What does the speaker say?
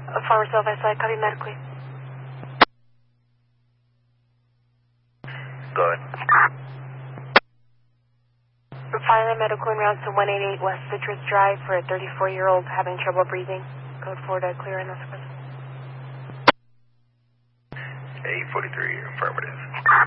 Farmer Sylvester, copy medically. Go ahead. Fire medical en route to 188 West Citrus Drive for a 34-year-old having trouble breathing. Code 4 to clear in this person. 843, affirmative.